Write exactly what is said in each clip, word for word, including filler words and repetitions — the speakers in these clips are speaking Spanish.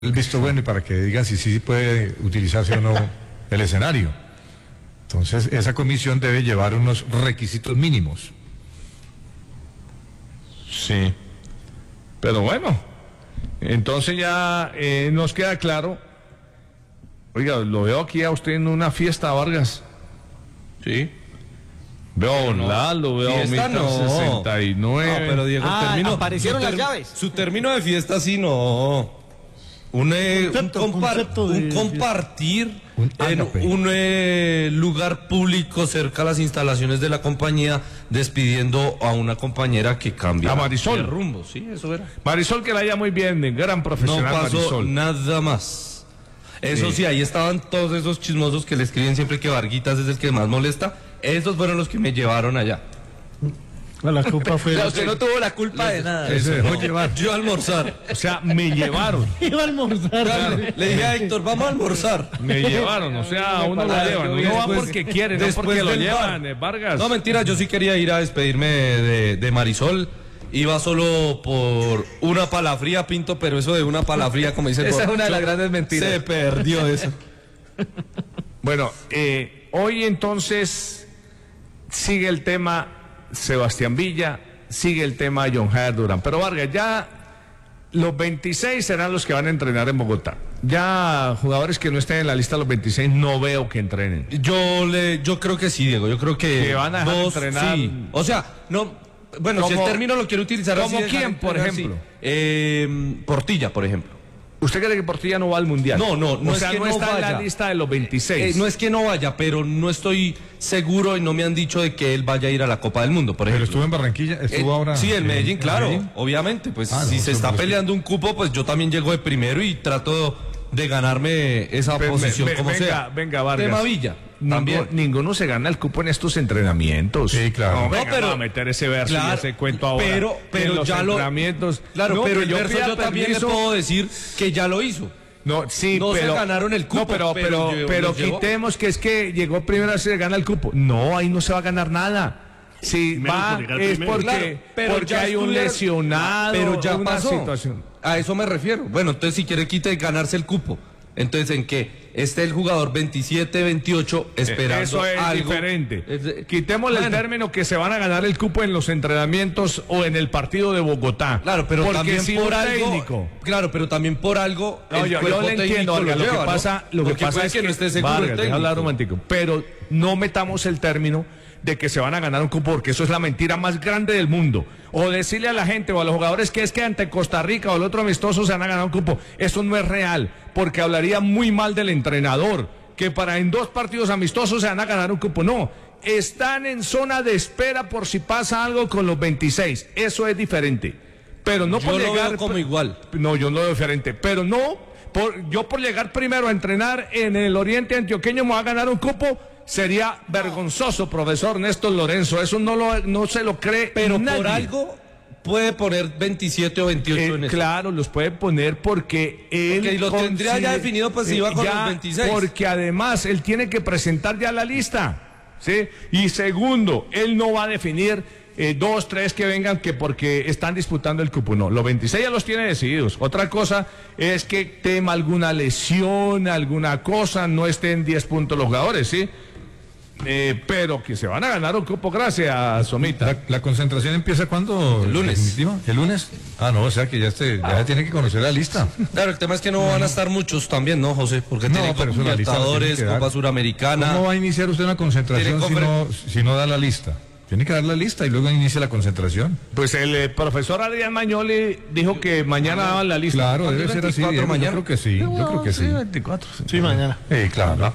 el visto bueno y para que digan si sí puede utilizarse o no el escenario. Entonces, esa comisión debe llevar unos requisitos mínimos. Sí. Pero bueno, entonces ya eh, nos queda claro. Oiga, lo veo aquí a usted en una fiesta, Vargas. Sí. Veo a No. Lalo, veo a Fiesta no. sesenta y nueve. No, pero Diego, Ah, termino, aparecieron su las ter- llaves. Su término de fiesta sí no. Un, eh, Concepto, un, compar- concepto de un fiesta. compartir Un en ágape. un eh, lugar público cerca a las instalaciones de la compañía, despidiendo a una compañera que cambia A Marisol. de rumbo. Sí, eso era. Marisol, que la haya muy bien, gran No profesional pasó Marisol. nada más. Eso Sí. sí. ahí estaban todos esos chismosos que le escriben siempre que Varguitas es el que más molesta. Esos fueron los que me llevaron allá. La culpa fue. Pero usted no tuvo la culpa de nada. Eso dejó No, llevar. Yo a almorzar. O sea, me llevaron. Iba a almorzar. Le dije a Héctor, vamos a almorzar. Me llevaron, o sea, a uno lo Claro, llevan. yo Uno va después- porque quiere, no después porque lo del llevan, bar. eh, Vargas. No, mentira, yo sí quería ir a despedirme de, de Marisol. Iba solo por una palafría, Pinto, pero eso de una palafría, como dice el Esa es borracho, una de las grandes mentiras. Se perdió eso. Bueno, eh, hoy entonces sigue el tema Sebastián Villa, sigue el tema John Jair Durán. Pero Vargas, ya los veintiséis serán los que van a entrenar en Bogotá. Ya jugadores que no estén en la lista de los veintiséis no veo que entrenen. Yo le, yo creo que sí, Diego. Yo creo que, Que van a dejar dos, entrenar. sí. O sea, no. Bueno, si el ¿Cómo- término lo quiero utilizar así. ¿Cómo dejar quién, por entrenar, sí. ejemplo? Eh, Portilla, por ejemplo. ¿Usted cree que Portilla no va al Mundial? No, no, no O es sea, que no no está en vaya. la lista de los veintiséis. Eh, no es que no vaya, pero no estoy seguro y no me han dicho de que él vaya a ir a la Copa del Mundo, por Pero ejemplo. estuvo en Barranquilla, estuvo Eh, ahora. sí, en Medellín, claro, Medellín. obviamente. Pues Ah, no, si eso se no está lo sé. peleando un cupo, pues yo también llego de primero y trato de ganarme esa Ve- posición ve- como venga, sea. venga, Vargas. Tema Villa, Ninguno, también. ninguno se gana el cupo en estos entrenamientos. Sí, claro. No, No, venga, pero- vamos a meter ese verso Claro, y ese cuento ahora. pero- pero en los ya lo- entrenamientos. Claro, No, pero que el verso pida yo también le permiso. puedo decir que ya lo hizo. No, sí, No se pero ganaron el cupo, No, pero pero pero lle- pero los llevó. quitemos que es que llegó primero, se gana el cupo. No, ahí no se va a ganar nada. Si Menos va por llegar es primero. porque, Claro, pero porque ya hay un estuvieron- lesionado, pero ya una pasó. situación. A eso me refiero. Bueno, entonces si quiere quita y ganarse el cupo. Entonces, ¿en qué? Esté el jugador veintisiete, veintiocho esperando Eso es algo. diferente. Es de- Quitémosle Bueno, el término que se van a ganar el cupo en los entrenamientos o en el partido de Bogotá. Claro, pero porque también si por un algo. técnico. Claro, pero también por algo. No, el yo, yo cuerpo le entiendo, técnico Vargas, lo, lleva, que ¿no? pasa, lo que Porque pasa puede es que no esté seguro Vargas, el deja técnico. hablar un momentico, pero no metamos el término de que se van a ganar un cupo, porque eso es la mentira más grande del mundo. O decirle a la gente o a los jugadores que es que ante Costa Rica o el otro amistoso se van a ganar un cupo. Eso no es real, porque hablaría muy mal del entrenador, que para en dos partidos amistosos se van a ganar un cupo. No, están en zona de espera por si pasa algo con los veintiséis. Eso es diferente. Pero no Yo por lo llegar veo como igual. No, yo no lo veo diferente, pero no por, yo por llegar primero a entrenar en el Oriente Antioqueño me voy a ganar un cupo. Sería vergonzoso, profesor Néstor Lorenzo. Eso no lo no se lo cree Pero nadie. por algo puede poner veintisiete o veintiocho Eh, en eso. claro, los puede poner porque él Porque lo tendría ya consider- definido, pues, si iba con ya, los veintiséis. Porque además él tiene que presentar ya la lista, ¿sí? Y segundo, él no va a definir eh, dos, tres que vengan que porque están disputando el cupo. No, los veintiséis ya los tiene decididos. Otra cosa es que tema alguna lesión, alguna cosa, no estén diez puntos los jugadores, ¿sí? Eh, pero que se van a ganar un cupo, gracias, Somita. ¿La, la concentración empieza cuándo? El lunes. ¿Definitiva? ¿El lunes? Ah, no, o sea que ya, este, ya tiene que conocer la lista. Claro, el tema es que no van a estar muchos también, ¿no, José? Porque No, tiene pero Copa eso la lista la tiene Libertadores, que dar. Copa Suramericana. ¿Cómo va a iniciar usted una concentración si Tiene no, si no da la lista? Tiene que dar la lista y luego inicia la concentración. Pues el eh, profesor Adrián Mañoli dijo que mañana daban la lista. Claro, debe ser así. veinticuatro Diego, mañana? Yo creo que sí, yo creo que sí. veinticuatro. sí. Sí, mañana. Sí, claro.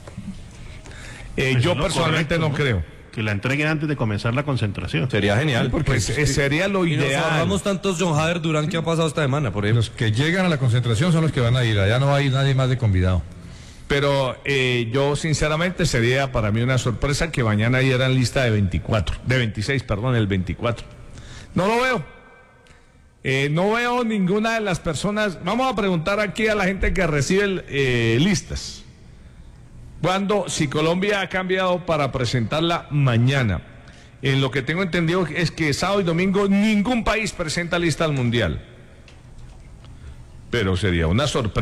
Eh, Pues yo es lo personalmente correcto, no creo. Que la entreguen antes de comenzar la concentración. Sería genial. Pues eh, sería lo Y nos ideal. ahorramos tantos John Jader Durán que ha pasado esta semana, por ejemplo. Los que llegan a la concentración son los que van a ir. Allá no va a ir nadie más de convidado. Pero eh, yo sinceramente sería para mí una sorpresa que mañana dieran lista de veinticuatro, de veintiséis, perdón, el veinticuatro. No lo veo. Eh, no veo ninguna de las personas. Vamos a preguntar aquí a la gente que recibe eh, listas. Cuando, si Colombia ha cambiado para presentarla mañana. En lo que tengo entendido es que sábado y domingo ningún país presenta lista al Mundial. pero sería una sorpresa.